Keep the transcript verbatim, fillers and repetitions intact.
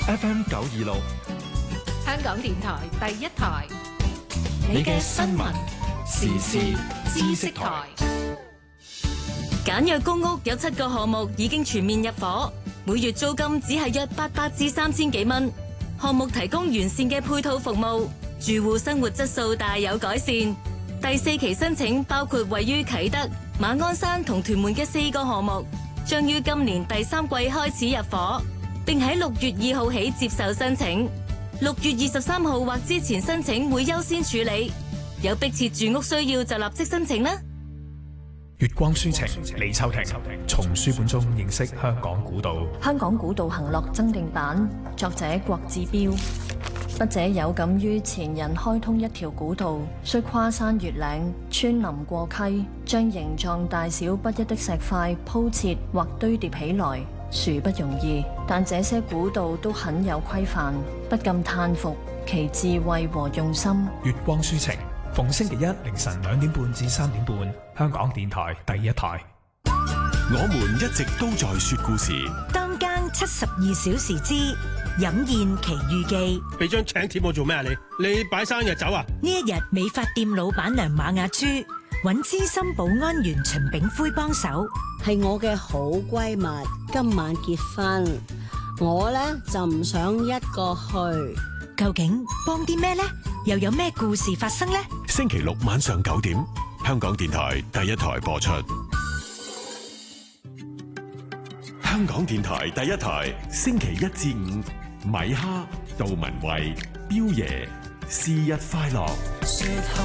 F M 九二六， 香港電台第一台， 你嘅新聞時事知識台。 簡約公屋有七個項目已經全面入伙，每月租金只係約八百至三千幾蚊。項目提供完善嘅配套服務，住戶生活質素大有改善。第四期申請包括位於啟德、馬鞍山同屯門嘅四個項目，將於今年第三季開始入伙，並喺六月二號起接受申請。六月二十三號或之前申請會優先處理，有迫切住屋需要就立即申請啦。 月光書情，李秋婷從書本中認識香港古道。 香港古道行樂增訂版，作者郭志標。筆者有感於前人開通一條古道，需跨山越嶺、穿林過溪，將形狀大小不一的石塊鋪設或堆疊起來，殊不容易。但這些古道都很有規範，不禁嘆服其智慧和用心。 月光書情，逢星期一凌晨兩點半至三點半，香港電台第一台。 我們一直都在說故事。 當間七十二小時之飲宴奇遇記。 俾張請帖我做咩啊？你你擺生日酒啊？ 呢一日美髮店老闆娘馬雅珠揾資深保安員秦炳輝幫手， 係我嘅好閨蜜，今晚結婚，我呢就唔想一個去。 究竟幫啲咩呢？又有咩故事發生呢？ 星期六晚上九點，香港電台第一台播出。香港電台第一台，星期一至五，米哈、杜文慧、彪爺，是日快樂。